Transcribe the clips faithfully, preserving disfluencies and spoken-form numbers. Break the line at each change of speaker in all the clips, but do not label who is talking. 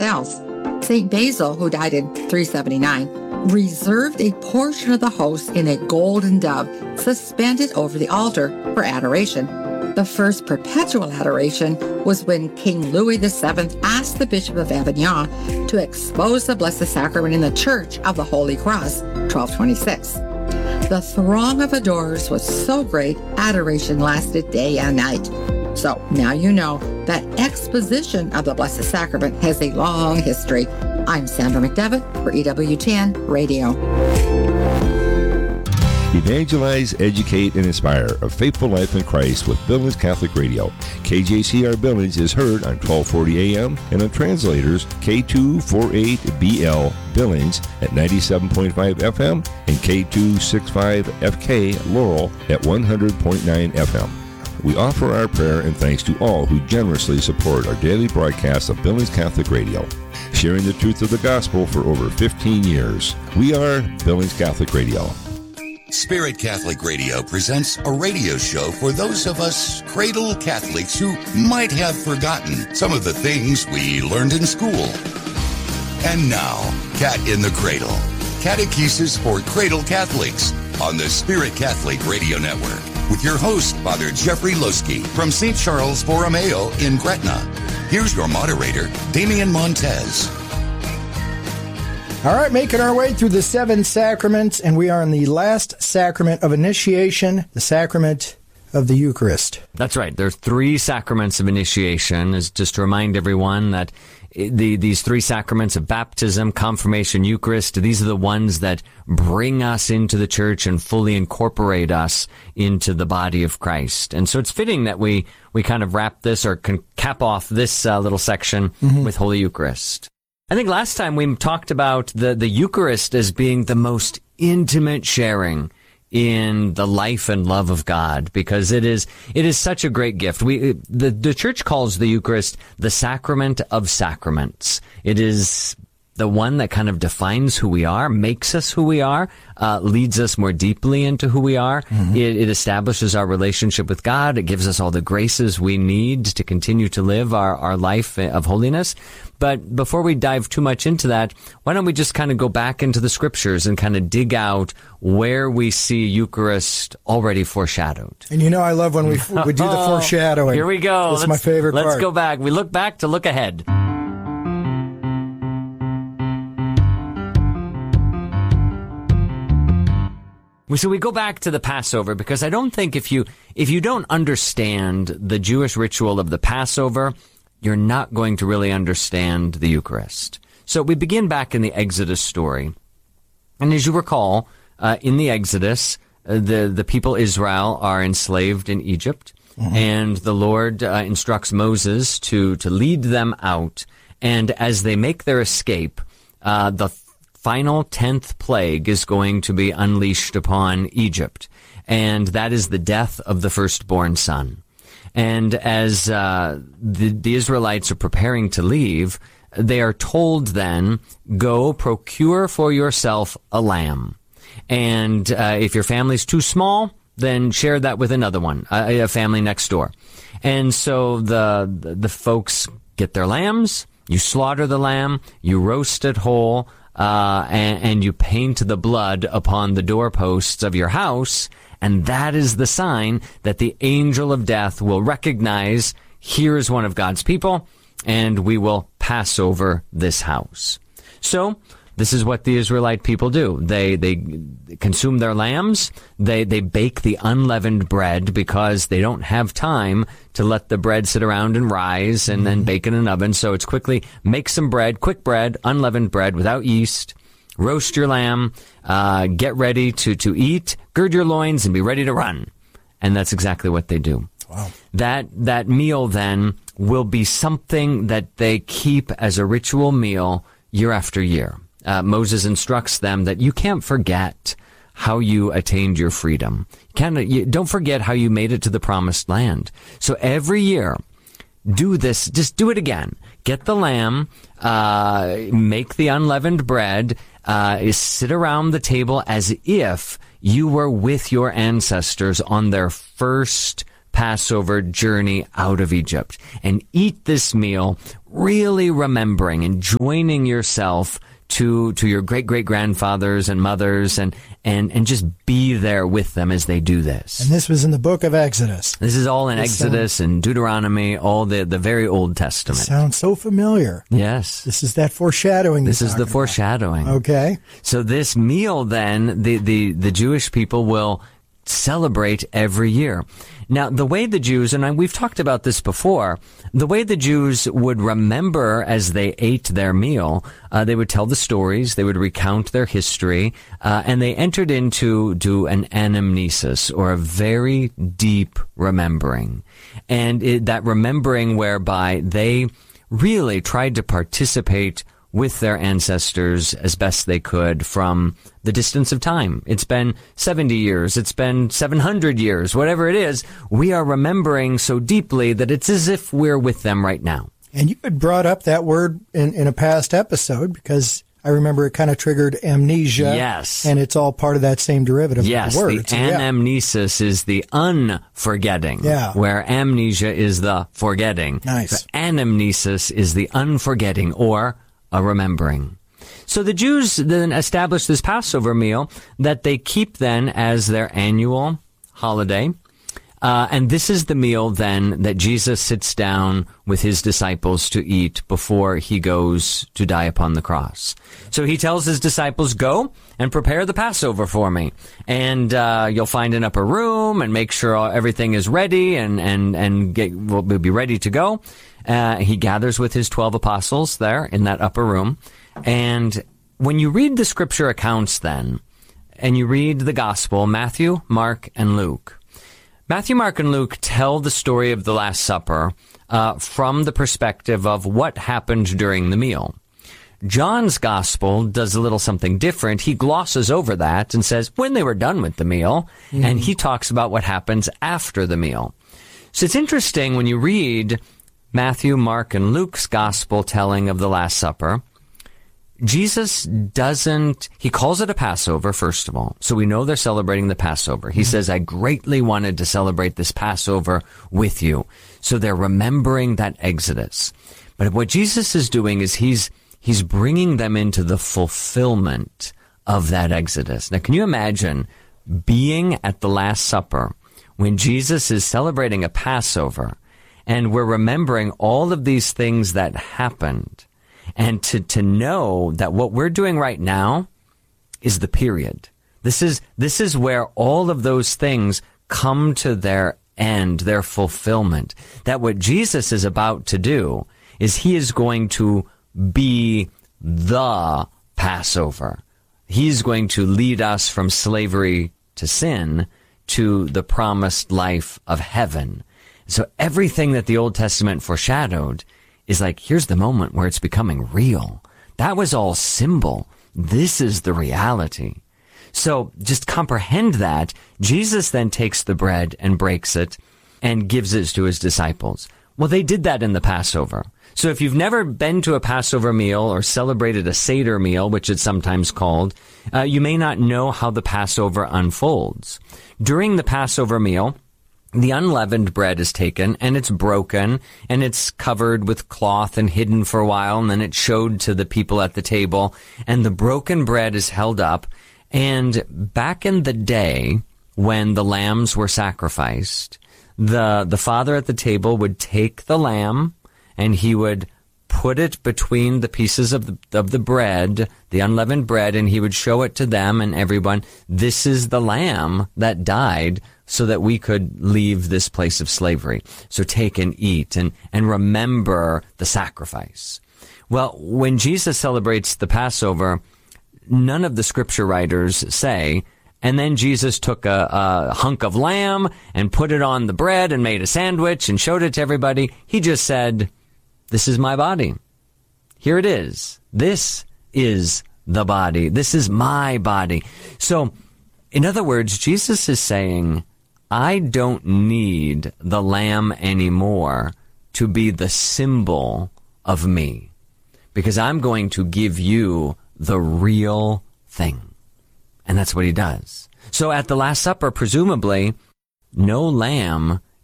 else. Saint Basil, who died in three seventy-nine, reserved a portion of the host in a golden dove suspended over the altar for adoration. The first perpetual adoration was when King Louis the Seventh asked the Bishop of Avignon to expose the Blessed Sacrament in the Church of the Holy Cross, twelve twenty-six. The throng of adorers was so great, adoration lasted day and night. So now you know that exposition of the Blessed Sacrament has a long history. I'm Sandra McDevitt for E W T N Radio.
Evangelize, educate, and inspire a faithful life in Christ with Billings Catholic Radio. K J C R Billings is heard on twelve forty A M and on translators K two forty-eight B L Billings at ninety-seven point five F M and K two sixty-five F K Laurel at one hundred point nine F M. We offer our prayer and thanks to all who generously support our daily broadcast of Billings Catholic Radio, sharing the truth of the gospel for over fifteen years. We are Billings Catholic Radio.
Spirit Catholic Radio presents a radio show for those of us cradle Catholics who might have forgotten some of the things we learned in school. And now, Cat in the Cradle, Catechesis for Cradle Catholics on the Spirit Catholic Radio Network, with your host, Father Jeffrey Loski from Saint Charles Borromeo in Gretna. Here's your moderator, Damian Montez.
All right, making our way through the seven sacraments, and we are in the last sacrament of initiation, the sacrament of the Eucharist.
That's right. There are three sacraments of initiation. Is just to remind everyone that the these three sacraments of baptism, confirmation, Eucharist, these are the ones that bring us into the church and fully incorporate us into the body of Christ. And so it's fitting that we, we kind of wrap this or can cap off this uh, little section mm-hmm. with Holy Eucharist. I think last time we talked about the, the Eucharist as being the most intimate sharing in the life and love of God, because it is it is such a great gift. We the, the church calls the Eucharist the sacrament of sacraments. It is the one that kind of defines who we are, makes us who we are, uh, leads us more deeply into who we are. Mm-hmm. It, it establishes our relationship with God. It gives us all the graces we need to continue to live our, our life of holiness. But before we dive too much into that, why don't we just kind of go back into the scriptures and kind of dig out where we see Eucharist already foreshadowed.
And you know I love when we we do the foreshadowing.
Here we go.
That's my favorite
let's
part.
Let's go back. We look back to look ahead. So we go back to the Passover, because I don't think if you if you don't understand the Jewish ritual of the Passover, you're not going to really understand the Eucharist. So we begin back in the Exodus story. And as you recall, uh, in the Exodus, uh, the, the people Israel are enslaved in Egypt. Mm-hmm. And the Lord uh, instructs Moses to, to lead them out. And as they make their escape, uh, the final tenth plague is going to be unleashed upon Egypt. And that is the death of the firstborn son. And as uh, the, the Israelites are preparing to leave, they are told then, go procure for yourself a lamb. And uh, if your family's too small, then share that with another one, a, a family next door. And so the, the the folks get their lambs, you slaughter the lamb, you roast it whole, uh, and, and you paint the blood upon the doorposts of your house. And that is the sign that the angel of death will recognize, here is one of God's people, and we will pass over this house. So this is what the Israelite people do. They they consume their lambs. They they bake the unleavened bread, because they don't have time to let the bread sit around and rise and mm-hmm. then bake in an oven. So it's quickly make some bread, quick bread, unleavened bread without yeast. Roast your lamb, uh, get ready to, to eat, gird your loins, and be ready to run. And that's exactly what they do.
Wow.
That that meal then will be something that they keep as a ritual meal year after year. Uh, Moses instructs them that you can't forget how you attained your freedom. You can't, you, don't forget how you made it to the promised land. So every year, do this, just do it again. Get the lamb, uh, make the unleavened bread, uh, sit around the table as if you were with your ancestors on their first Passover journey out of Egypt. And eat this meal, really remembering and joining yourself to to your great-great-grandfathers and mothers, and, and, and just be there with them as they do this.
And this was in the book of Exodus.
This is all in
This
Exodus
sounds-
and Deuteronomy, all the, the very Old
It
Testament.
sounds so familiar.
Yes.
This is that foreshadowing.
This
you're
is the
talking
foreshadowing.
about. Okay.
So this meal, then, the, the, the Jewish people will celebrate every year. Now, the way the Jews, and we've talked about this before, the way the Jews would remember as they ate their meal, uh, they would tell the stories, they would recount their history, uh, and they entered into to an anamnesis, or a very deep remembering. And it, that remembering whereby they really tried to participate with their ancestors as best they could from the distance of time. It's been seventy years, it's been seven hundred years, whatever it is, we are remembering so deeply that it's as if we're with them right now.
And you had brought up that word in, in a past episode, because I remember it kind of triggered amnesia.
Yes.
And it's all part of that same derivative
Yes,
of the
the
word. So, yeah.
anamnesis is the unforgetting,
Yeah.
where amnesia is the forgetting.
Nice.
So anamnesis is the unforgetting, or a remembering. So the Jews then established this Passover meal that they keep then as their annual holiday. Uh, and this is the meal then that Jesus sits down with his disciples to eat before he goes to die upon the cross. So he tells his disciples, go and prepare the Passover for me. And uh, you'll find an upper room, and make sure everything is ready and, and, and get, will be ready to go. Uh, he gathers with his twelve apostles there in that upper room. And when you read the scripture accounts then, and you read the gospel, Matthew, Mark, and Luke, Matthew, Mark, and Luke tell the story of the Last Supper uh, from the perspective of what happened during the meal. John's gospel does a little something different. He glosses over that and says when they were done with the meal, mm-hmm. and he talks about what happens after the meal. So it's interesting when you read Matthew, Mark, and Luke's gospel telling of the Last Supper, Jesus doesn't, he calls it a Passover, first of all. So we know they're celebrating the Passover. He mm-hmm. says, I greatly wanted to celebrate this Passover with you. So they're remembering that Exodus. But what Jesus is doing is he's, he's bringing them into the fulfillment of that Exodus. Now, can you imagine being at the Last Supper when Jesus is celebrating a Passover, and we're remembering all of these things that happened, and to, to know that what we're doing right now is the period. This is, this is where all of those things come to their end, their fulfillment. That what Jesus is about to do is he is going to be the Passover. He's going to lead us from slavery to sin to the promised life of heaven. So everything that the Old Testament foreshadowed is like, here's the moment where it's becoming real. That was all symbol. This is the reality. So just comprehend that. Jesus then takes the bread and breaks it and gives it to his disciples. Well, they did that in the Passover. So if you've never been to a Passover meal or celebrated a Seder meal, which it's sometimes called, uh, you may not know how the Passover unfolds. During the Passover meal, the unleavened bread is taken, and it's broken, and it's covered with cloth and hidden for a while, and then it's showed to the people at the table, and the broken bread is held up. And back in the day, when the lambs were sacrificed, the, the father at the table would take the lamb, and he would put it between the pieces of the, of the bread, the unleavened bread, and he would show it to them and everyone. This is the lamb that died so that we could leave this place of slavery. So take and eat and, and remember the sacrifice. Well, when Jesus celebrates the Passover, none of the scripture writers say, and then Jesus took a, a hunk of lamb and put it on the bread and made a sandwich and showed it to everybody. He just said, this is my body. Here it is. This is the body. This is my body. So, in other words, Jesus is saying, I don't need the lamb anymore to be the symbol of me, because I'm going to give you the real thing. And that's what he does. So at the Last Supper, presumably, no lamb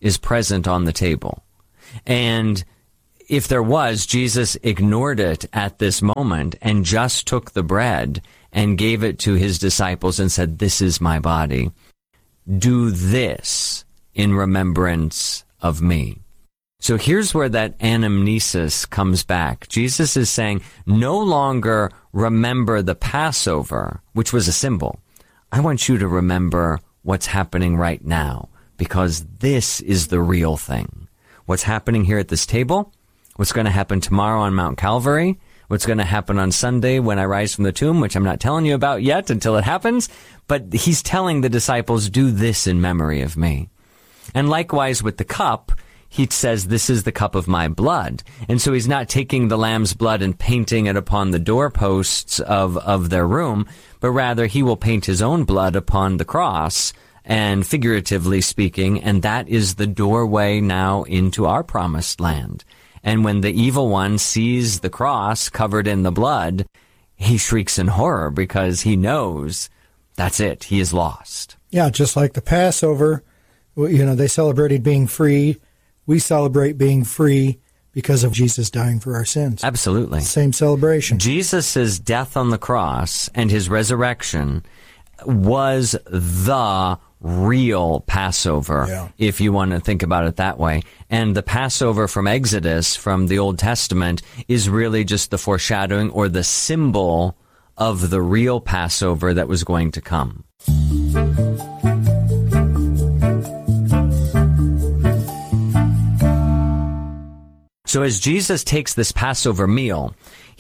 is present on the table. And if there was, Jesus ignored it at this moment and just took the bread and gave it to his disciples and said, "This is my body. Do this in remembrance of me." So here's where that anamnesis comes back. Jesus is saying, no longer remember the Passover, which was a symbol. I want you to remember what's happening right now, because this is the real thing. What's happening here at this table, what's going to happen tomorrow on Mount Calvary, what's going to happen on Sunday when I rise from the tomb, which I'm not telling you about yet until it happens, but he's telling the disciples, do this in memory of me. And likewise with the cup, he says, this is the cup of my blood. And so he's not taking the lamb's blood and painting it upon the doorposts of, of their room, but rather he will paint his own blood upon the cross, and figuratively speaking, and that is the doorway now into our promised land. And when the evil one sees the cross covered in the blood, he shrieks in horror because he knows that's it. He is lost.
Yeah, just like the Passover, you know, they celebrated being free. We celebrate being free because of Jesus dying for our sins.
Absolutely.
Same celebration.
Jesus' death on the cross and his resurrection was the real Passover,
yeah.
if you want to think about it that way. And the Passover from Exodus, from the Old Testament, is really just the foreshadowing or the symbol of the real Passover that was going to come. So as Jesus takes this Passover meal,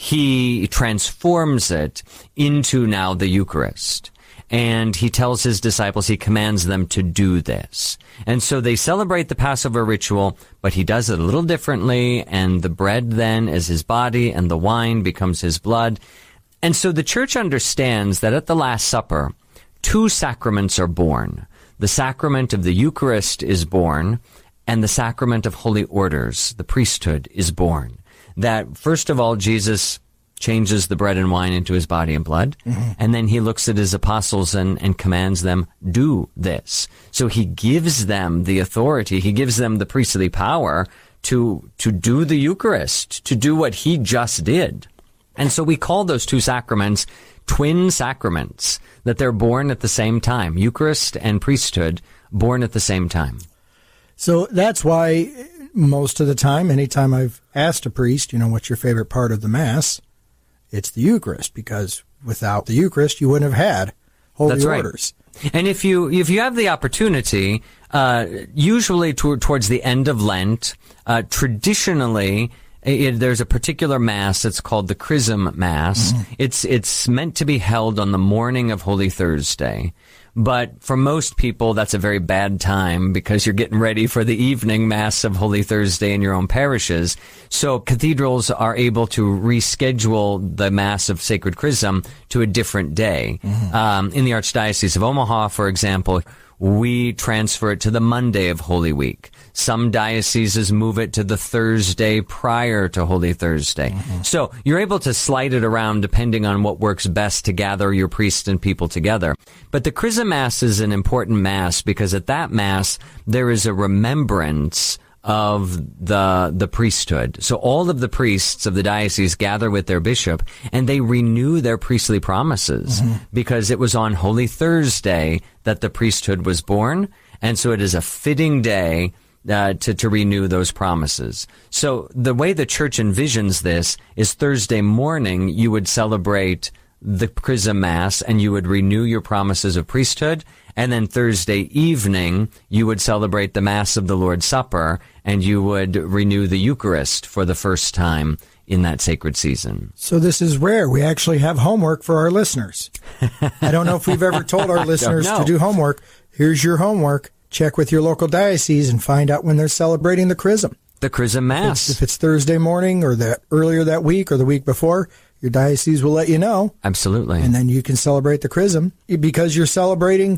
he transforms it into now the Eucharist. And he tells his disciples, he commands them to do this. And so they celebrate the Passover ritual, but he does it a little differently, and the bread then is his body, and the wine becomes his blood. And so the church understands that at the Last Supper, two sacraments are born. The sacrament of the Eucharist is born, and the sacrament of holy orders, the priesthood, is born. That, first of all, Jesus changes the bread and wine into his body and blood, mm-hmm. and then he looks at his apostles and, and commands them, do this. So he gives them the authority, he gives them the priestly power to, to do the Eucharist, to do what he just did. And so we call those two sacraments twin sacraments, that they're born at the same time, Eucharist and priesthood, born at the same time.
So that's why most of the time, anytime I've asked a priest, you know, what's your favorite part of the Mass, it's the Eucharist, because without the Eucharist, you wouldn't have had holy
That's
orders.
Right. And if you if you have the opportunity, uh, usually to, towards the end of Lent, uh, traditionally, It, there's a particular Mass that's called the Chrism Mass. Mm-hmm. It's it's meant to be held on the morning of Holy Thursday. But for most people, that's a very bad time because you're getting ready for the evening Mass of Holy Thursday in your own parishes. So cathedrals are able to reschedule the Mass of Sacred Chrism to a different day. Mm-hmm. Um, in the Archdiocese of Omaha, for example, we transfer it to the Monday of Holy Week. Some dioceses move it to the Thursday prior to Holy Thursday. Mm-hmm. So you're able to slide it around depending on what works best to gather your priests and people together. But the Chrism Mass is an important Mass because at that Mass, there is a remembrance of the the priesthood. So all of the priests of the diocese gather with their bishop and they renew their priestly promises mm-hmm. because it was on Holy Thursday that the priesthood was born. And so it is a fitting day Uh, to, to renew those promises. So the way the church envisions this is Thursday morning you would celebrate the Chrism Mass and you would renew your promises of priesthood, and then Thursday evening you would celebrate the Mass of the Lord's Supper and you would renew the Eucharist for the first time in that sacred season.
So this is rare. We actually have homework for our listeners. I don't know if we've ever told our listeners to do homework. Here's your homework. Check with your local diocese and find out when they're celebrating the Chrism.
The Chrism Mass.
If it's, if it's Thursday morning or that earlier that week or the week before, your diocese will let you know.
Absolutely.
And then you can celebrate the Chrism because you're celebrating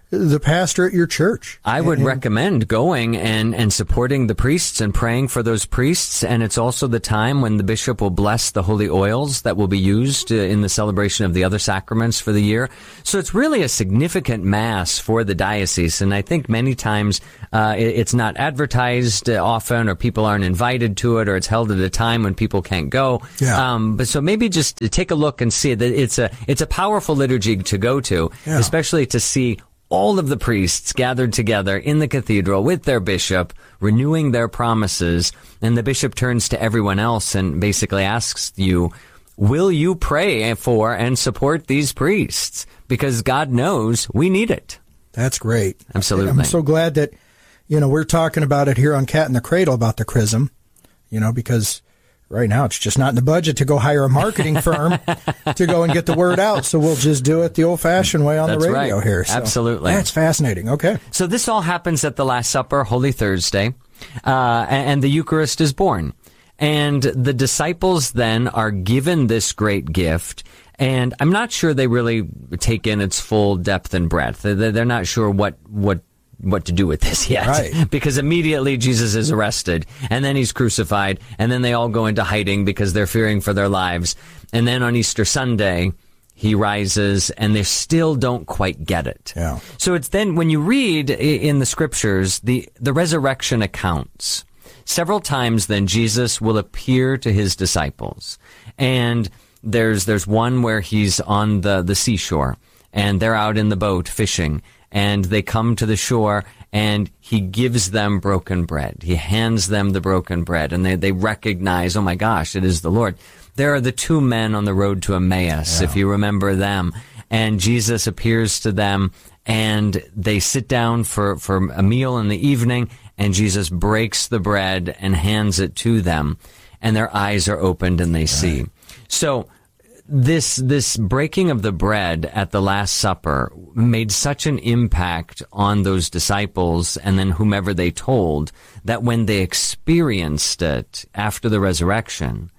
the pastor at your church.
I would
and,
recommend going and, and supporting the priests and praying for those priests. And it's also the time when the bishop will bless the holy oils that will be used uh, in the celebration of the other sacraments for the year. So it's really a significant mass for the diocese. And I think many times uh, it, it's not advertised uh, often, or people aren't invited to it, or it's held at a time when people can't go.
Yeah.
Um, but so maybe just take a look and see that it's a, it's a powerful liturgy to go to,
Yeah.
especially to see all of the priests gathered together in the cathedral with their bishop, renewing their promises, and the bishop turns to everyone else and basically asks you, will you pray for and support these priests? Because God knows we need it.
That's great.
Absolutely.
I'm so glad that, you know, we're talking about it here on Cat in the Cradle about the chrism, you know, because right now it's just not in the budget to go hire a marketing firm to go and get the word out. So we'll just do it the old-fashioned way on
That's
the radio
right.
here. So
Absolutely.
That's fascinating. Okay.
So this all happens at the Last Supper, Holy Thursday, uh, and the Eucharist is born. And the disciples then are given this great gift, and I'm not sure they really take in its full depth and breadth. They're they're not sure what, what, what to do with this yet.
Right.
Because immediately Jesus is arrested, and then he's crucified, and then they all go into hiding because they're fearing for their lives. And then on Easter Sunday, he rises, and they still don't quite get it.
Yeah.
So it's then, when you read i- in the scriptures, the, the resurrection accounts, several times then Jesus will appear to his disciples. And there's, there's one where he's on the, the seashore, and they're out in the boat fishing, and they come to the shore, and he gives them broken bread. He hands them the broken bread, and they, they recognize, oh my gosh, it is the Lord. There are the two men on the road to Emmaus,
Yeah.
if you remember them. And Jesus appears to them, and they sit down for, for a meal in the evening, and Jesus breaks the bread and hands it to them, and their eyes are opened and they see. So this this breaking of the bread at the Last Supper made such an impact on those disciples and then whomever they told, that when they experienced it after the resurrection,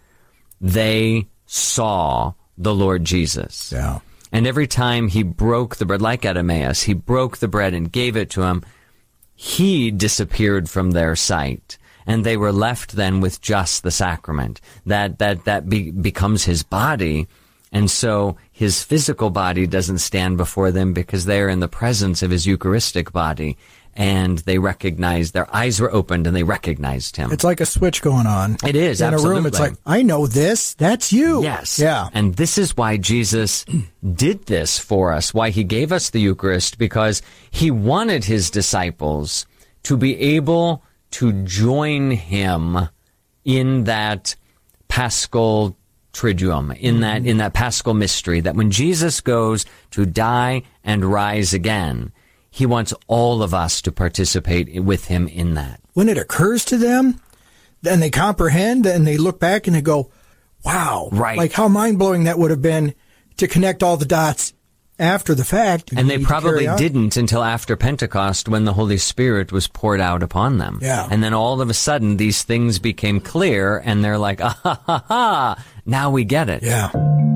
they saw the Lord Jesus.
Yeah.
And every time he broke the bread, like at Emmaus, he broke the bread and gave it to him, he disappeared from their sight. And they were left then with just the sacrament. That that that be, becomes his body. And so his physical body doesn't stand before them because they are in the presence of his Eucharistic body. And they recognized, their eyes were opened and they recognized him.
It's like a switch going on.
It is,
in
absolutely.
a room. It's like, I know this. That's you.
Yes.
Yeah.
And this is why Jesus did this for us, why he gave us the Eucharist, because he wanted his disciples to be able to join him in that Paschal Triduum, in that, in that Paschal mystery, that when Jesus goes to die and rise again, he wants all of us to participate with him in that.
When it occurs to them, then they comprehend and they look back and they go, wow.
Right.
Like how mind-blowing that would have been to connect all the dots after the fact.
And they
need to
probably
carry on.
didn't until after Pentecost, when the Holy Spirit was poured out upon them.
Yeah.
And then all of a sudden, these things became clear, and they're like, ah, ha, ha, ha, now we get it.
Yeah.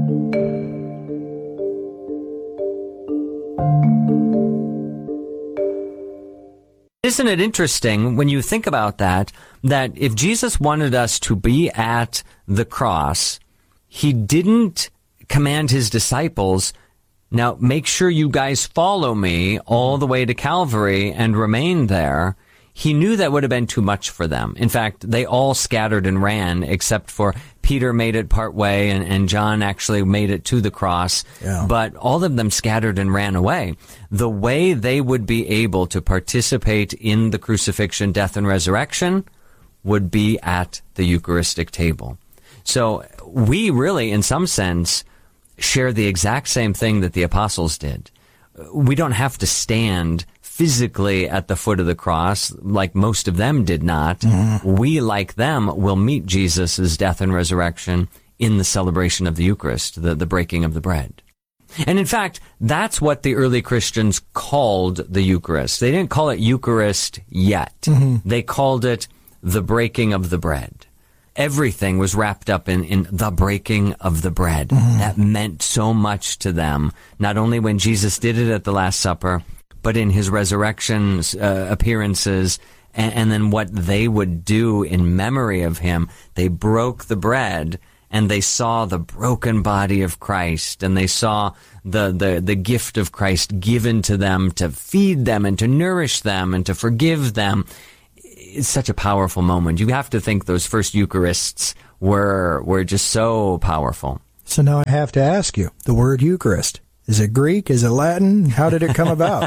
Isn't it interesting when you think about that, that if Jesus wanted us to be at the cross, he didn't command his disciples, now make sure you guys follow me all the way to Calvary and remain there. He knew that would have been too much for them. In fact, they all scattered and ran, except for Peter made it part way, and, and John actually made it to the cross.
Yeah.
But all of them scattered and ran away. The way they would be able to participate in the crucifixion, death, and resurrection would be at the Eucharistic table. So we really, in some sense, share the exact same thing that the apostles did. We don't have to stand physically at the foot of the cross like most of them did not. Mm-hmm. We, like them, will meet Jesus' death and resurrection in the celebration of the Eucharist, the, the breaking of the bread. And in fact, that's what the early Christians called the Eucharist. They didn't call it Eucharist yet. Mm-hmm. They called it the breaking of the bread. Everything was wrapped up in, in the breaking of the bread. Mm-hmm. That meant so much to them, not only when Jesus did it at the Last Supper, but in his resurrection uh, appearances, and, and then what they would do in memory of him. They broke the bread, and they saw the broken body of Christ, and they saw the, the, the gift of Christ given to them to feed them and to nourish them and to forgive them. It's such a powerful moment. You have to think those first Eucharists were were just so powerful.
So now I have to ask you, the word Eucharist, is it Greek? Is it Latin? How did it come about?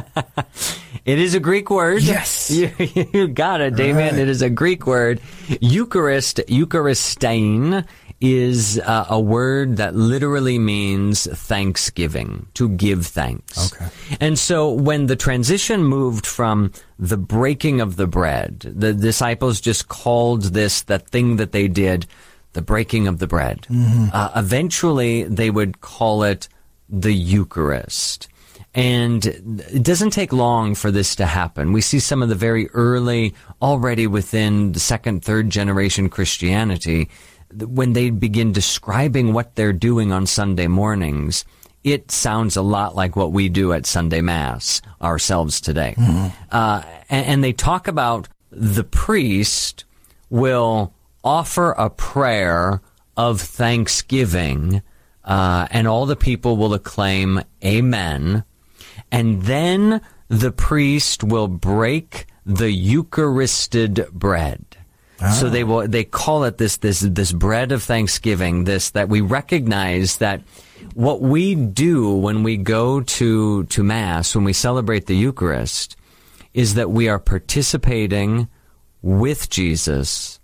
It is a Greek word.
Yes.
You, you got it, Damien. Right. It is a Greek word. Eucharist, Eucharistein, is uh, a word that literally means thanksgiving, to give thanks.
Okay.
And so when the transition moved from the breaking of the bread, the disciples just called this, that thing that they did, the breaking of the bread. Mm-hmm. Uh, eventually, they would call it the Eucharist. And it doesn't take long for this to happen. We see some of the very early, already within the second, third generation Christianity, when they begin describing what they're doing on Sunday mornings, it sounds a lot like what we do at Sunday Mass ourselves today. Mm-hmm. Uh, and, and they talk about the priest will offer a prayer of thanksgiving, uh, and all the people will acclaim Amen. And then the priest will break the Eucharisted bread. Ah. So they will, they call it this, this, this bread of thanksgiving, this, that we recognize that what we do when we go to, to Mass, when we celebrate the Eucharist, is that we are participating with Jesus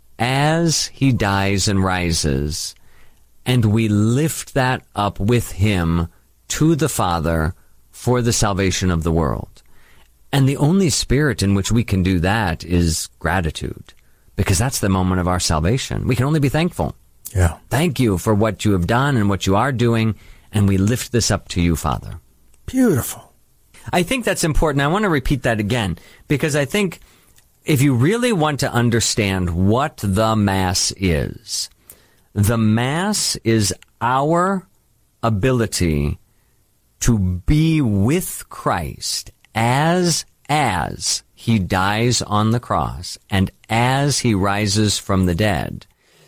as he dies and rises, and we lift that up with him to the Father for the salvation of the world. And the only spirit in which we can do that is gratitude, because that's the moment of our salvation. We can only be thankful.
Yeah.
Thank you for what you have done and what you are doing, and we lift this up to you, Father.
Beautiful.
I think that's important. I want to repeat that again, because I think if you really want to understand what the Mass is, the Mass is our ability to be with Christ as as he dies on the cross and as he rises from the dead.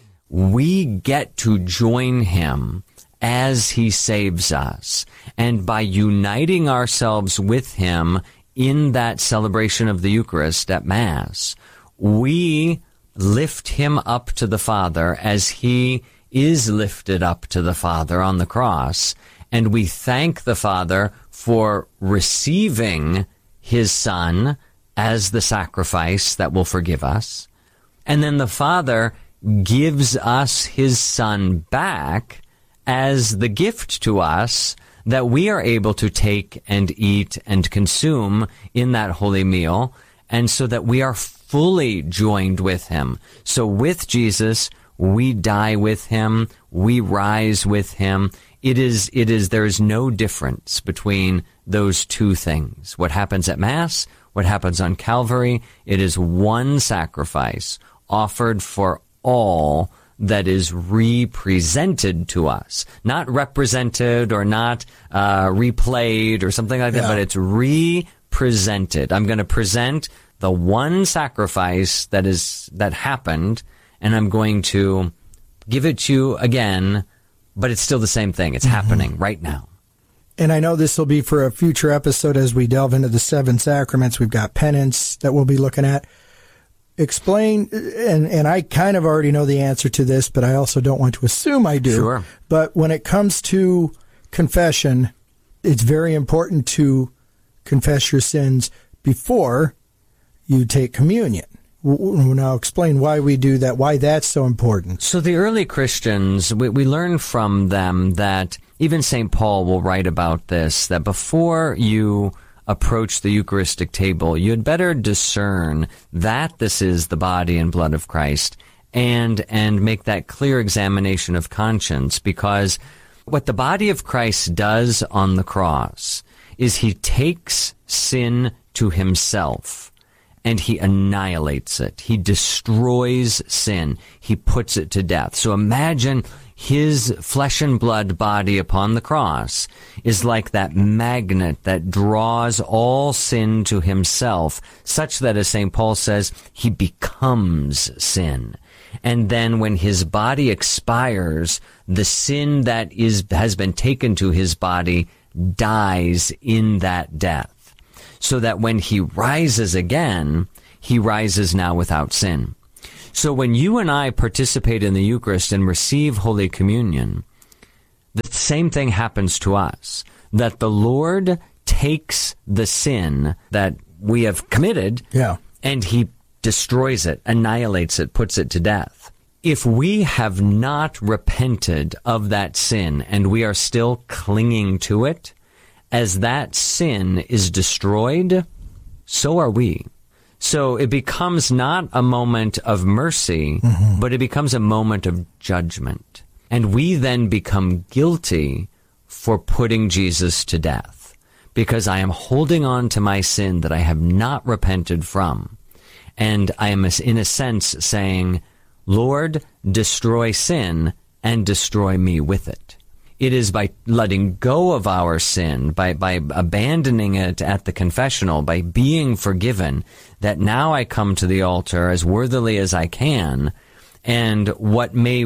We get to join him as he saves us. And by uniting ourselves with him in that celebration of the Eucharist at Mass, we lift him up to the Father as he is lifted up to the Father on the cross. And we thank the Father for receiving his Son as the sacrifice that will forgive us. And then the Father gives us his Son back as the gift to us that we are able to take and eat and consume in that holy meal, and so that we are fully joined with him. So with Jesus, we die with him, we rise with him. It is, it is, there is no difference between those two things. What happens at Mass, what happens on Calvary, it is one sacrifice offered for all that is represented to us. Not represented or not uh, replayed or something like that, yeah. But it's represented. I'm going to present the one sacrifice that is that happened, and I'm going to give it to you again, but it's still the same thing. It's mm-hmm. happening right now.
And I know this will be for a future episode as we delve into the seven sacraments. We've got penance that we'll be looking at. Explain, and, and I kind of already know the answer to this, but I also don't want to assume I do.
Sure.
But when it comes to confession, it's very important to confess your sins before you take communion. Now explain why we do that, why that's so important.
So the early Christians, we, we learn from them that even Saint Paul will write about this, that before you approach the Eucharistic table, you had better discern that this is the body and blood of Christ, and and make that clear examination of conscience, because what the body of Christ does on the cross is he takes sin to himself and he annihilates it. He destroys sin. He puts it to death. So imagine his flesh and blood body upon the cross is like that magnet that draws all sin to himself, such that, as Saint Paul says, he becomes sin. And then when his body expires, the sin that is has been taken to his body dies in that death. So that when he rises again, he rises now without sin. So when you and I participate in the Eucharist and receive Holy Communion, the same thing happens to us, that the Lord takes the sin that we have committed,
yeah.
and he destroys it, annihilates it, puts it to death. If we have not repented of that sin and we are still clinging to it, as that sin is destroyed, so are we. So it becomes not a moment of mercy, mm-hmm. but it becomes a moment of judgment. And we then become guilty for putting Jesus to death, because I am holding on to my sin that I have not repented from. And I am, in a sense, saying, Lord, destroy sin and destroy me with it. It is by letting go of our sin, by, by abandoning it at the confessional, by being forgiven, that now I come to the altar as worthily as I can, and what may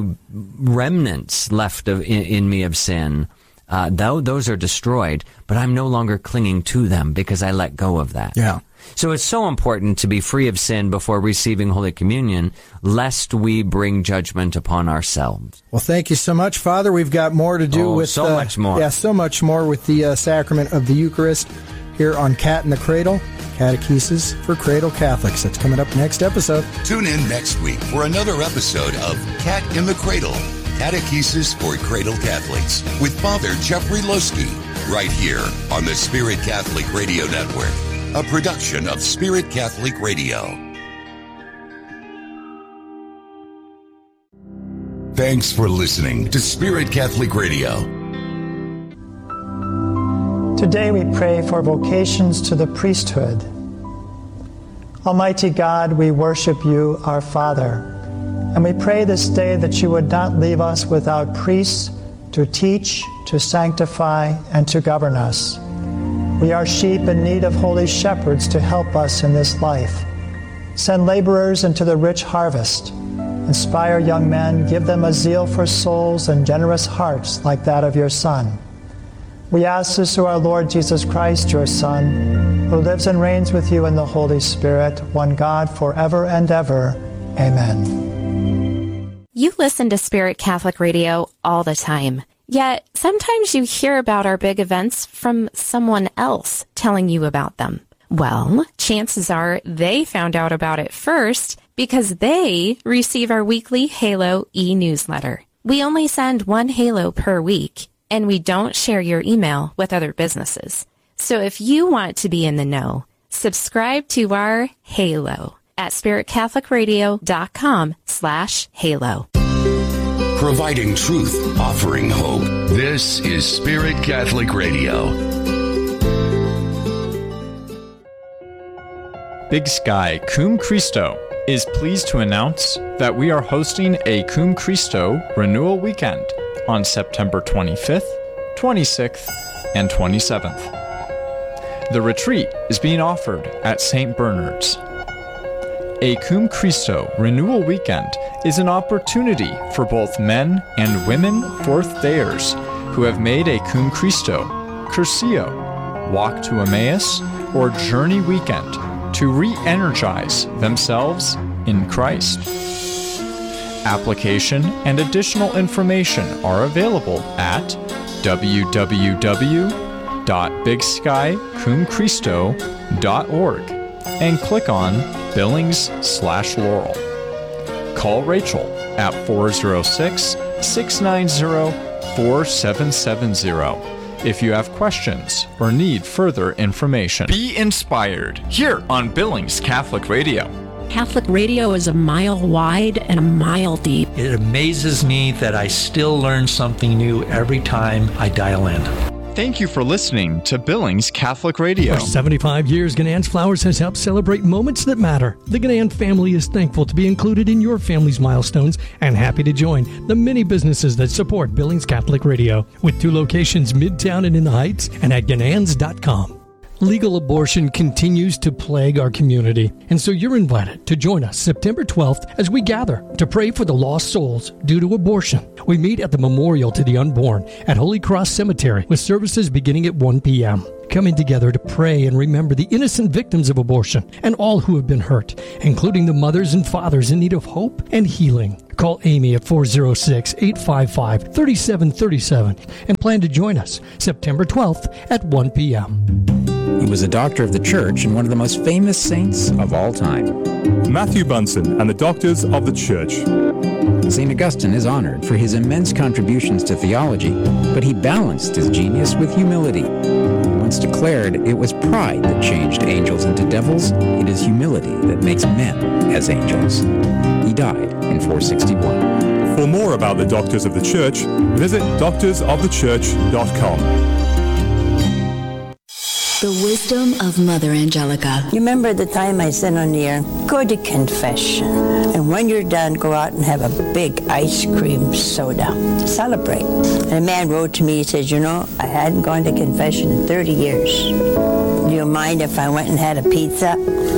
remnants left of, in, in me of sin, uh, though those are destroyed, but I'm no longer clinging to them because I let go of that.
Yeah.
So it's so important to be free of sin before receiving Holy Communion, lest we bring judgment upon ourselves.
Well, thank you so much, Father. We've got more to do
oh,
with
so
uh,
much more.
Yeah, so much more with the uh, sacrament of the Eucharist here on Cat in the Cradle, Catechesis for Cradle Catholics. That's coming up next episode.
Tune in next week for another episode of Cat in the Cradle, Catechesis for Cradle Catholics, with Father Jeffrey Loeske, right here on the Spirit Catholic Radio Network, a production of Spirit Catholic Radio. Thanks for listening to Spirit Catholic Radio.
Today we pray for vocations to the priesthood. Almighty God, we worship you, our Father, and we pray this day that you would not leave us without priests to teach, to sanctify, and to govern us. We are sheep in need of holy shepherds to help us in this life. Send laborers into the rich harvest. Inspire young men, give them a zeal for souls and generous hearts like that of your Son. We ask this through our Lord Jesus Christ, your Son, who lives and reigns with you in the Holy Spirit, one God, forever and ever. Amen.
You listen to Spirit Catholic Radio all the time. Yet, sometimes you hear about our big events from someone else telling you about them. Well, chances are they found out about it first because they receive our weekly Halo e-newsletter. We only send one Halo per week, and we don't share your email with other businesses. So if you want to be in the know, subscribe to our Halo at spiritcatholicradio.com slash Halo.
Providing truth, offering hope. This is Spirit Catholic Radio.
Big Sky Cum Christo is pleased to announce that we are hosting a Cum Christo Renewal Weekend on September twenty-fifth, twenty-sixth, and twenty-seventh. The retreat is being offered at Saint Bernard's. A Cum Christo Renewal Weekend is an opportunity for both men and women fourth-dayers who have made a Cum Christo, Curcio, Walk to Emmaus, or Journey Weekend to re-energize themselves in Christ. Application and additional information are available at w w w dot big sky cum christo dot org and click on Billings slash Laurel. Call Rachel at four oh six, six nine zero, four seven seven zero if you have questions or need further information. Be inspired here on Billings Catholic Radio.
Catholic radio is a mile wide and a mile deep.
It amazes me that I still learn something new every time I dial in.
Thank you for listening to Billings Catholic Radio.
For seventy-five years, Ganann's Flowers has helped celebrate moments that matter. The Ganann family is thankful to be included in your family's milestones and happy to join the many businesses that support Billings Catholic Radio, with two locations midtown and in the Heights, and at ganans dot com. Legal abortion continues to plague our community, and so you're invited to join us September twelfth as we gather to pray for the lost souls due to abortion. We meet at the Memorial to the Unborn at Holy Cross Cemetery with services beginning at one p.m. Coming together to pray and remember the innocent victims of abortion and all who have been hurt, including the mothers and fathers in need of hope and healing. Call Amy at four oh six, eight five five, three seven three seven and plan to join us September twelfth at one p.m.
He was a doctor of the church and one of the most famous saints of all time.
Matthew Bunson and the Doctors of the Church.
Saint Augustine is honored for his immense contributions to theology, but he balanced his genius with humility. Once declared, it was pride that changed angels into devils. It is humility that makes men as angels. He died in four sixty-one.
For more about the Doctors of the Church, visit doctors of the church dot com.
The wisdom of Mother Angelica.
You remember the time I said on the air, go to confession. And when you're done, go out and have a big ice cream soda. Celebrate. And a man wrote to me, he said, you know, I hadn't gone to confession in thirty years. Do you mind if I went and had a pizza?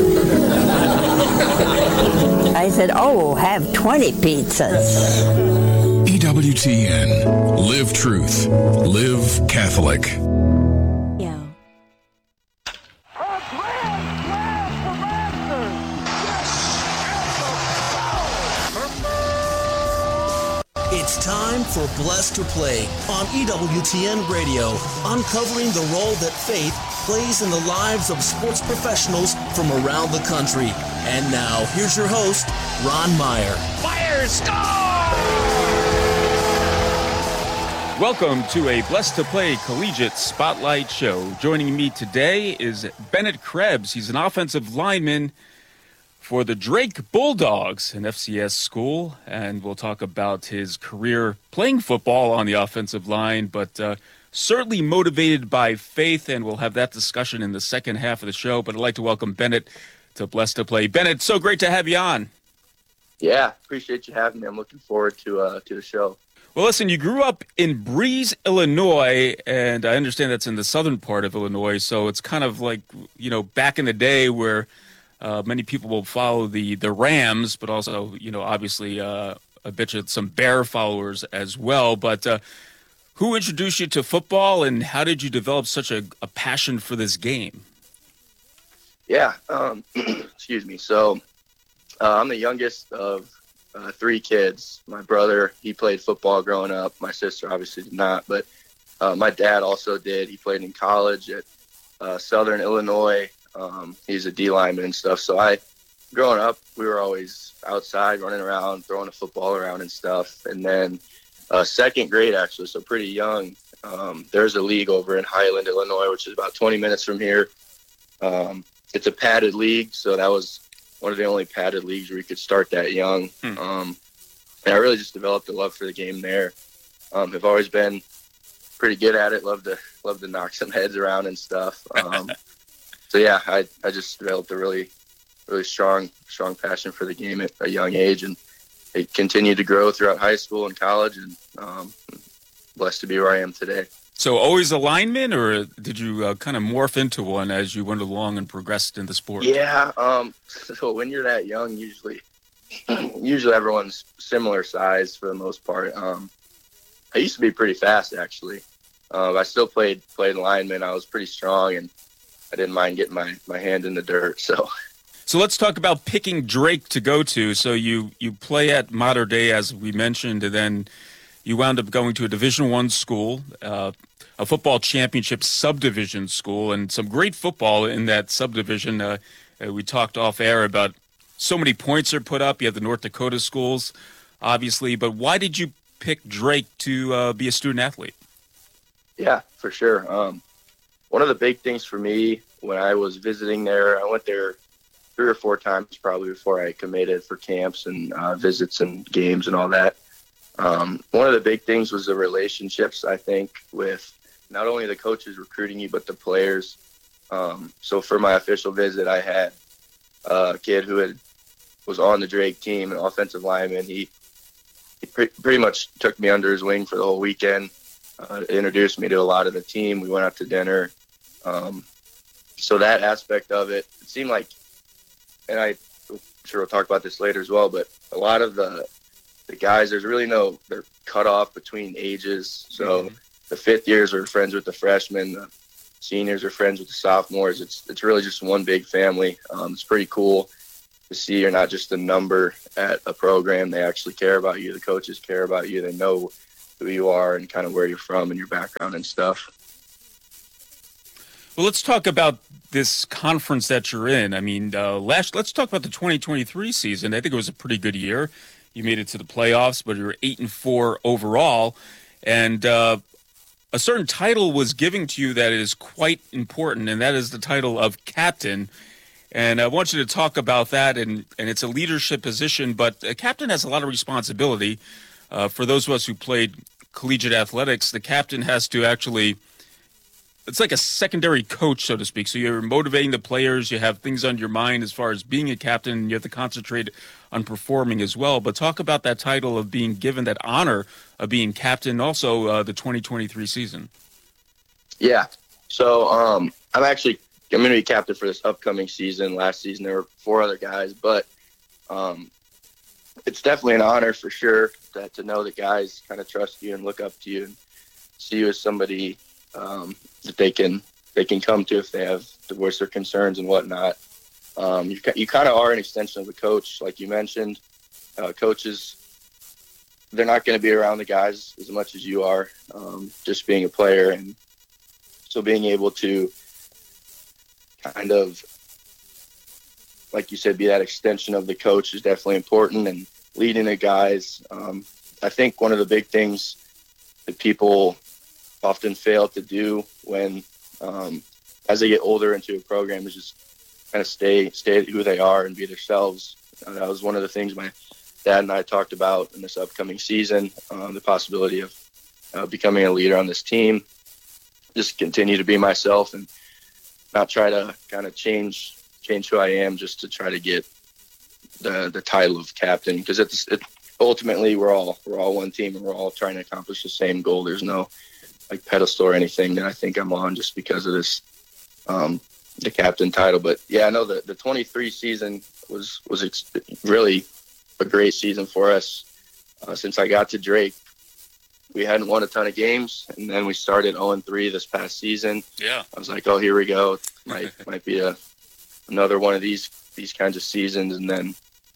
I said, oh, have twenty pizzas.
E W T N. Live truth. Live Catholic.
It's time for Blessed to Play on E W T N Radio, uncovering the role that faith plays in the lives of sports professionals from around the country. And now, here's your host, Ron Meyer.
Fire, score! Welcome to a Blessed to Play Collegiate Spotlight Show. Joining me today is Bennett Krebs. He's an offensive lineman for the Drake Bulldogs, an F C S school, and we'll talk about his career playing football on the offensive line, but uh, certainly motivated by faith, and we'll have that discussion in the second half of the show. But I'd like to welcome Bennett to Blessed to Play. Bennett, so great to have you on.
Yeah, appreciate you having me. I'm looking forward to uh, to the show.
Well, listen, you grew up in Breeze, Illinois, and I understand that's in the southern part of Illinois, so it's kind of like, you know, back in the day where Uh, many people will follow the, the Rams, but also, you know, obviously uh, a bit of some Bear followers as well. But uh, who introduced you to football, and how did you develop such a, a passion for this game?
Yeah, um, excuse me. So uh, I'm the youngest of uh, three kids. My brother, he played football growing up. My sister obviously did not, but uh, my dad also did. He played in college at uh, Southern Illinois. Um, he's a D lineman and stuff. So I, growing up, we were always outside running around, throwing a football around and stuff. And then uh, second grade, actually, so pretty young, um, there's a league over in Highland, Illinois, which is about twenty minutes from here. Um, it's a padded league, so that was one of the only padded leagues where you could start that young. Hmm. Um, and I really just developed a love for the game there. Um, I've always been pretty good at it. Love to love to knock some heads around and stuff. Um, So yeah, I, I just developed a really, really strong, strong passion for the game at a young age, and it continued to grow throughout high school and college, and um, blessed to be where I am today.
So always a lineman, or did you uh, kind of morph into one as you went along and progressed in the sport?
Yeah, um, so when you're that young, usually, usually everyone's similar size for the most part. Um, I used to be pretty fast, actually. Uh, I still played played lineman. I was pretty strong, and I didn't mind getting my, my hand in the dirt. So
so let's talk about picking Drake to go to. So you, you play at Mater Dei, as we mentioned, and then you wound up going to a Division One school, uh, a football championship subdivision school, and some great football in that subdivision. Uh, uh, we talked off air about so many points are put up. You have the North Dakota schools, obviously. But why did you pick Drake to uh, be a student athlete?
Yeah, for sure. Um, One of the big things for me when I was visiting there, I went there three or four times probably before I committed for camps and uh, visits and games and all that. Um, one of the big things was the relationships, I think, with not only the coaches recruiting you, but the players. Um, so for my official visit, I had a kid who had was on the Drake team, an offensive lineman. He, he pre- pretty much took me under his wing for the whole weekend, uh, introduced me to a lot of the team. We went out to dinner. Um, so that aspect of it, it seemed like, and I, I'm sure we'll talk about this later as well, but a lot of the the guys, there's really no, they're cut off between ages. So mm-hmm. the fifth years are friends with the freshmen, the seniors are friends with the sophomores. It's it's really just one big family. Um, it's pretty cool to see you're not just a number at a program. They actually care about you. The coaches care about you. They know who you are and kind of where you're from and your background and stuff.
Well, let's talk about this conference that you're in. I mean, uh, last let's talk about the twenty twenty-three season. I think it was a pretty good year. You made it to the playoffs, but you were eight and four overall, and uh, a certain title was given to you that is quite important, and that is the title of captain. And I want you to talk about that, and, and it's a leadership position, but a captain has a lot of responsibility. Uh, for those of us who played collegiate athletics, the captain has to actually, it's like a secondary coach, so to speak. So you're motivating the players, you have things on your mind as far as being a captain, and you have to concentrate on performing as well. But talk about that title of being given that honor of being captain, also uh, the twenty twenty-three season.
Yeah. So um, I'm actually, I'm going to be captain for this upcoming season. Last season there were four other guys, but um, it's definitely an honor for sure that to know that guys kind of trust you and look up to you and see you as somebody um, that they can they can come to if they have to voice their concerns and whatnot. Um, you you kind of are an extension of the coach, like you mentioned. Uh, coaches, they're not going to be around the guys as much as you are, um, just being a player, and so being able to kind of, like you said, be that extension of the coach is definitely important, and leading the guys. Um, I think one of the big things that people often fail to do when, um, as they get older into a program, is just kind of stay, stay who they are and be themselves. Uh, that was one of the things my dad and I talked about in this upcoming season, um, the possibility of uh, becoming a leader on this team, just continue to be myself and not try to kind of change, change who I am just to try to get the, the title of captain. Because it's, it, ultimately we're all, we're all one team and we're all trying to accomplish the same goal. There's no like pedestal or anything that I think I'm on just because of this, um, the captain title. But yeah, I know the, the twenty-three season was, was ex- really a great season for us. Uh, since I got to Drake, we hadn't won a ton of games, and then we started oh and three this past season.
Yeah.
I was like, oh, here we go. Might, might be a, another one of these, these kinds of seasons. And then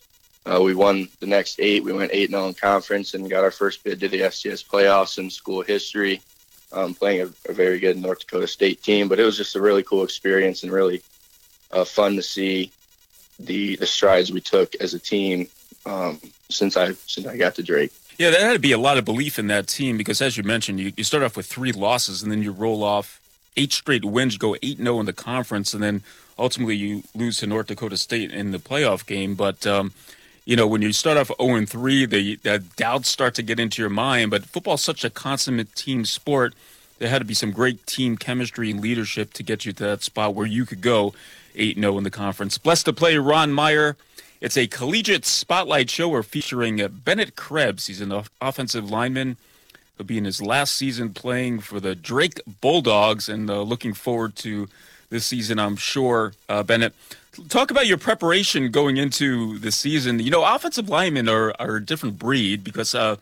uh, we won the next eight. We went eight and oh in conference and got our first bid to the F C S playoffs in school history. Um, playing a, a very good North Dakota State team, but it was just a really cool experience and really uh, fun to see the the strides we took as a team um, since I since I got to Drake.
Yeah, there had to be a lot of belief in that team because, as you mentioned, you, you start off with three losses and then you roll off eight straight wins, you go eight and oh in the conference, and then ultimately you lose to North Dakota State in the playoff game. But um, you know, when you start off oh and three, the, the doubts start to get into your mind. But football's such a consummate team sport. There had to be some great team chemistry and leadership to get you to that spot where you could go eight and oh in the conference. Blessed to play Ron Meyer. It's a collegiate spotlight show. We're featuring uh, Bennett Krebs. He's an offensive lineman. He'll be in his last season playing for the Drake Bulldogs, and uh, looking forward to this season, I'm sure. Uh, Bennett, talk about your preparation going into the season. You know, offensive linemen are, are a different breed because uh,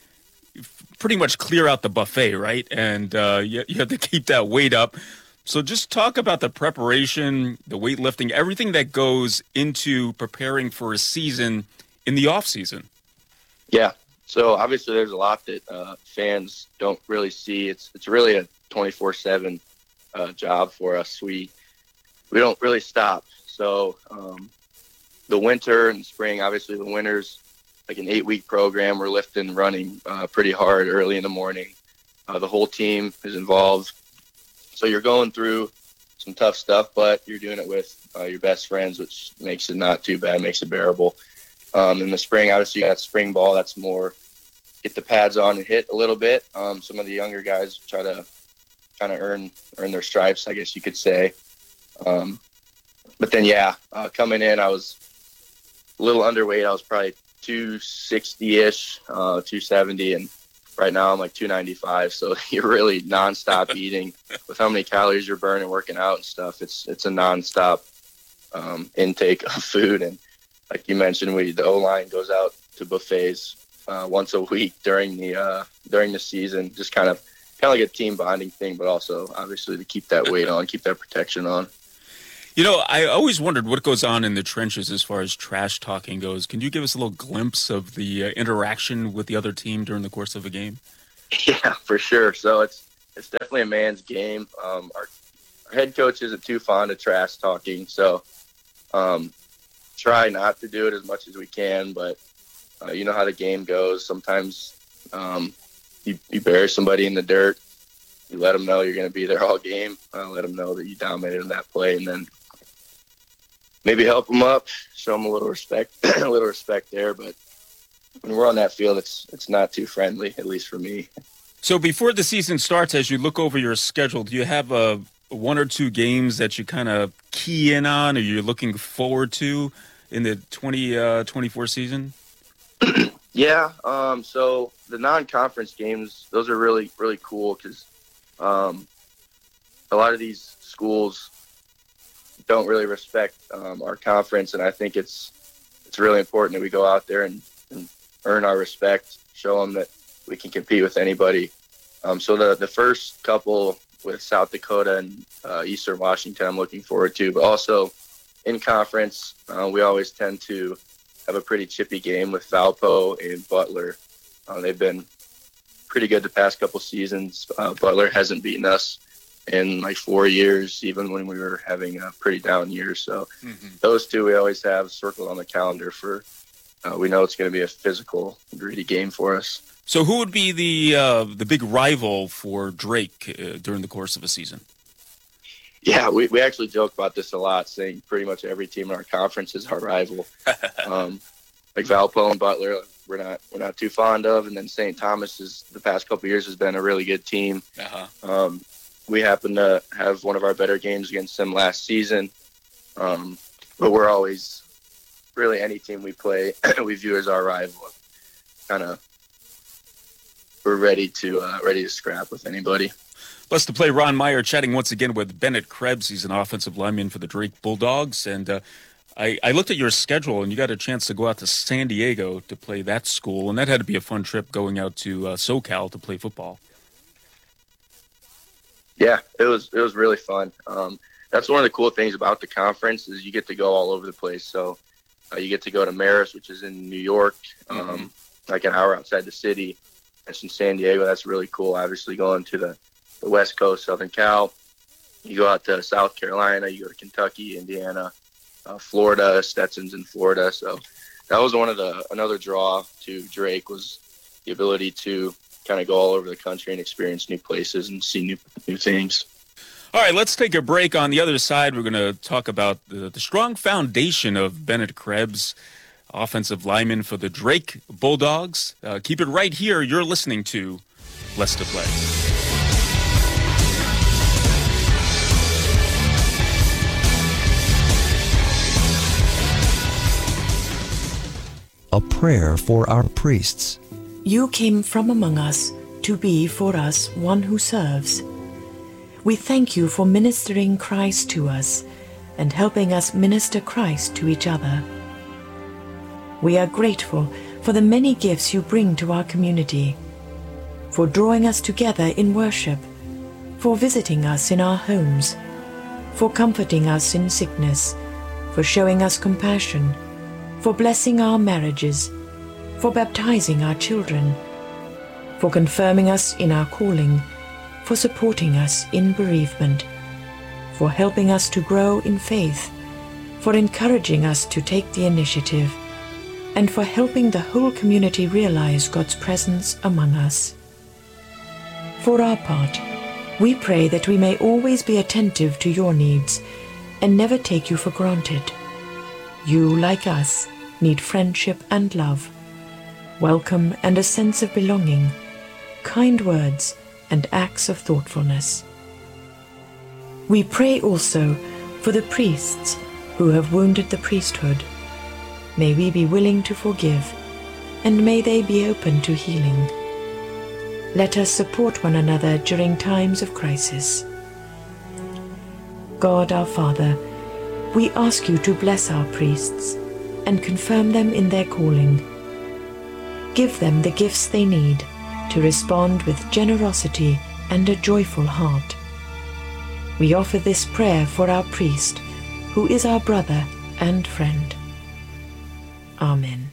you pretty much clear out the buffet, right? And uh, you, you have to keep that weight up. So just talk about the preparation, the weightlifting, everything that goes into preparing for a season in the off season.
Yeah. So obviously there's a lot that uh, fans don't really see. It's it's really a twenty-four seven uh, job for us. We we don't really stop. So um, the winter and spring, obviously the winter's like an eight-week program. We're lifting, running uh, pretty hard early in the morning. Uh, the whole team is involved. So you're going through some tough stuff, but you're doing it with uh, your best friends, which makes it not too bad, makes it bearable. Um, in the spring, obviously, you got spring ball. That's more get the pads on and hit a little bit. Um, some of the younger guys try to kind of earn earn their stripes, I guess you could say. Um, but then, yeah, uh, coming in, I was a little underweight. I was probably two sixty-ish, uh, two seventy, and right now I'm like two ninety-five. So you're really nonstop eating. With how many calories you're burning, working out and stuff, it's it's a nonstop um, intake of food. And like you mentioned, we the O-line goes out to buffets uh, once a week during the uh, during the season, just kind of kind of like a team bonding thing, but also obviously to keep that weight on, keep that protection on.
You know, I always wondered what goes on in the trenches as far as trash talking goes. Can you give us a little glimpse of the uh, interaction with the other team during the course of a game?
Yeah, for sure. So it's it's definitely a man's game. Um, our, our head coach isn't too fond of trash talking, so um, try not to do it as much as we can. But uh, you know how the game goes. Sometimes um, you, you bury somebody in the dirt. You let them know you're going to be there all game. Uh, let them know that you dominated in that play, and then maybe help them up, show them a little respect, a little respect there. But when we're on that field, it's it's not too friendly, at least for me.
So before the season starts, as you look over your schedule, do you have a one or two games that you kind of key in on, or you're looking forward to in the twenty twenty-four season?
Yeah. Um, so the non-conference games, those are really, really cool because um, a lot of these schools don't really respect um, our conference, and I think it's it's really important that we go out there and, and earn our respect, show them that we can compete with anybody. Um, so the the first couple with South Dakota and uh, Eastern Washington, I'm looking forward to, but also in conference, uh, we always tend to have a pretty chippy game with Valpo and Butler. Uh, they've been pretty good the past couple seasons. Uh, Butler hasn't beaten us in like four years, even when we were having a pretty down year. So mm-hmm. those two we always have circled on the calendar for, uh, we know it's going to be a physical, gritty game for us.
So who would be the uh, the big rival for Drake uh, during the course of a season?
Yeah, we, we actually joke about this a lot, saying pretty much every team in our conference is our rival. um, like Valpo and Butler, we're not we're not too fond of, and then Saint Thomas is the past couple of years has been a really good team.
Uh-huh.
Um, we happen to have one of our better games against them last season, um, but we're always really any team we play we view as our rival. Kind of, we're ready to uh, ready to scrap with anybody.
Blessed to play Ron Meyer chatting once again with Bennett Krebs. He's an offensive lineman for the Drake Bulldogs. And uh, I, I looked at your schedule, and you got a chance to go out to San Diego to play that school. And that had to be a fun trip going out to uh, SoCal to play football.
Yeah, it was it was really fun. Um, that's one of the cool things about the conference is you get to go all over the place. So uh, you get to go to Marist, which is in New York, um, mm-hmm. like an hour outside the city. That's in San Diego. That's really cool. Obviously going to the the West Coast, Southern Cal. You go out to South Carolina, you go to Kentucky, Indiana, uh, Florida, Stetson's in Florida. So that was one of the, another draw to Drake was the ability to kind of go all over the country and experience new places and see new new things.
All right, let's take a break. On the other side, we're going to talk about the, the strong foundation of Bennett Krebs, offensive lineman for the Drake Bulldogs. Uh, keep it right here. You're listening to Blessed to Play.
A prayer for our priests.
You came from among us to be for us one who serves. We thank you for ministering Christ to us and helping us minister Christ to each other. We are grateful for the many gifts you bring to our community, for drawing us together in worship, for visiting us in our homes, for comforting us in sickness, for showing us compassion, for blessing our marriages, for baptizing our children, for confirming us in our calling, for supporting us in bereavement, for helping us to grow in faith, for encouraging us to take the initiative, and for helping the whole community realize God's presence among us. For our part, we pray that we may always be attentive to your needs and never take you for granted. You, like us, need friendship and love, welcome and a sense of belonging, kind words and acts of thoughtfulness. We pray also for the priests who have wounded the priesthood. May we be willing to forgive, and may they be open to healing. Let us support one another during times of crisis. God our Father, we ask you to bless our priests and confirm them in their calling. Give them the gifts they need to respond with generosity and a joyful heart. We offer this prayer for our priest, who is our brother and friend. Amen.